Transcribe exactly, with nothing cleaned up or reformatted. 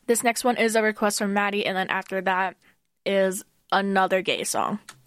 This next one is a request from Maddie, and then after that is another gay song.